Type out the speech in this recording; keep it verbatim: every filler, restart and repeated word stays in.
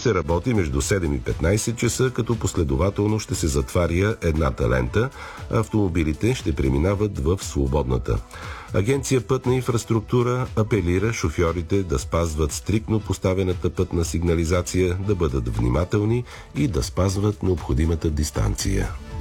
се работи между седем и петнайсет часа, като последователно ще се затваря едната лента, а автомобилите ще преминават в свободната. Агенция Пътна инфраструктура апелира шофьорите да спазват стриктно поставената пътна сигнализация, да бъдат внимателни и да спазват необходимата дистанция.